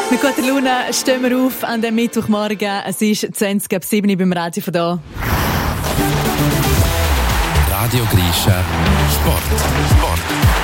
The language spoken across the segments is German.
Mit guter Laune stehen wir auf an dem Mittwochmorgen. Es ist 6:20 beim Radio von da. Radio Grische Sport.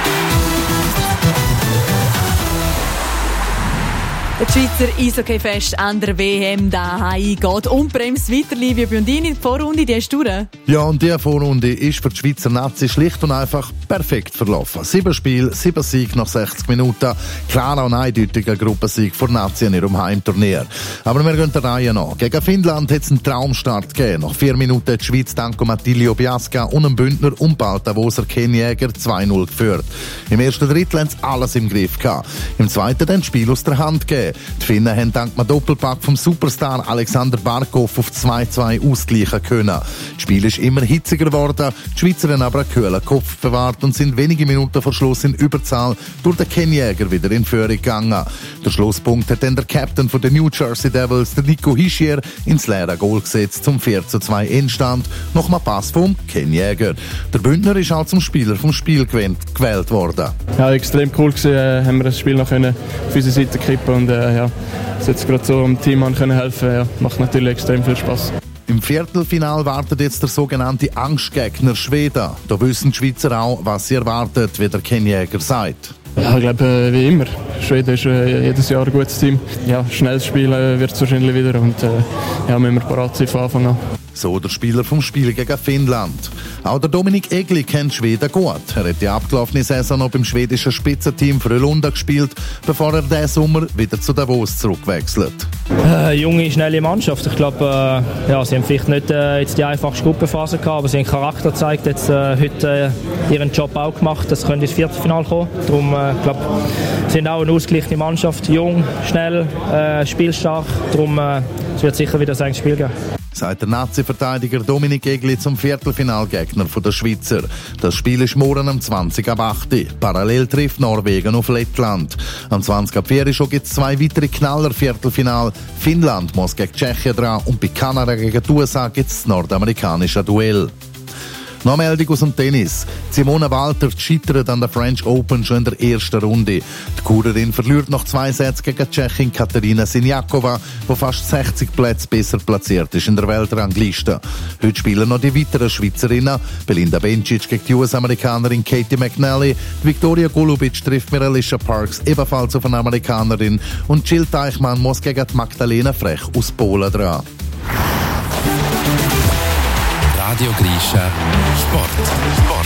Der Schweizer Eishockey-Fest an der WM daheim geht unbremst weiter. Livio Biondini, die Vorrunde, die ist durch. Ja, und die Vorrunde ist für die Schweizer Nazi schlicht und einfach perfekt verlaufen. 7 Spiele, 7 Siege nach 60 Minuten. Klarer und eindeutiger Gruppensieg für Nazi in ihrem Heimturnier. Aber wir gehen der Reihe nach. Gegen Finnland hat es einen Traumstart gegeben. Nach 4 Minuten hat die Schweiz dank Attilio Biasca und einem Bündner und bald Davoser Ken Jäger 2-0 geführt. Im ersten Drittel haben sie alles im Griff gehabt. Im zweiten dann das Spiel aus der Hand gegeben. Die Finnen haben dank einem Doppelpack vom Superstar Alexander Barkov auf 2-2 ausgleichen können. Das Spiel ist immer hitziger geworden, die Schweizer haben aber einen kühlen Kopf bewahrt und sind wenige Minuten vor Schluss in Überzahl durch den Ken Jäger wieder in Führung gegangen. Der Schlusspunkt hat dann der Captain von den New Jersey Devils, der Nico Hischier, ins leere Goal gesetzt zum 4-2 Endstand, nach einem Pass vom Ken Jäger. Der Bündner ist auch zum Spieler vom Spiel gewählt worden. Ja, extrem cool gewesen, haben wir das Spiel noch auf unsere Seite kippen und jetzt gerade so dem Team helfen können, ja, macht natürlich extrem viel Spass. Im Viertelfinal wartet jetzt der sogenannte Angstgegner Schweden. Da wissen die Schweizer auch, was sie erwartet, wie der Ken Jäger sagt. Ja, ich glaube, wie immer. Schweden ist jedes Jahr ein gutes Team. Ja, schnelles Spiel wird es wahrscheinlich wieder und müssen wir parat sein von Anfang an. So der Spieler vom Spiel gegen Finnland. Auch der Dominik Egli kennt Schweden gut. Er hat die abgelaufene Saison noch beim schwedischen Spitzenteam Frölunda gespielt, bevor er diesen Sommer wieder zu Davos zurückwechselt. Junge, schnelle Mannschaft. Ich glaube, sie haben vielleicht nicht jetzt die einfachste Gruppenphase gehabt, aber sie haben Charakter gezeigt, jetzt heute ihren Job auch gemacht. Das können ins Viertelfinale kommen. Darum, glaube sie sind auch eine ausgeglichene Mannschaft. Jung, schnell, spielstark. Darum, es wird sicher wieder ein Spiel geben. Sagt der Nazi-Verteidiger Dominik Egli zum Viertelfinalgegner der Schweizer. Das Spiel ist morgen am 20:08. Parallel trifft Norwegen auf Lettland. Am 20:04 gibt es 2 weitere Knaller-Viertelfinal. Finnland muss gegen Tschechien dran und bei Kanada gegen die USA gibt es das nordamerikanische Duell. Noch eine Meldung aus dem Tennis. Simone Walter scheitert an der French Open schon in der ersten Runde. Die Kurerin verliert nach 2 Sätzen gegen die Tschechin Katerina Siniakova, die fast 60 Plätze besser platziert ist in der Weltrangliste. Heute spielen noch die weiteren Schweizerinnen. Belinda Bencic gegen die US-Amerikanerin Katie McNally. Victoria Golubic trifft Miralisha Parks ebenfalls auf eine Amerikanerin. Und Jill Teichmann muss gegen die Magdalena Frech aus Polen dran. Radio Grische Sport.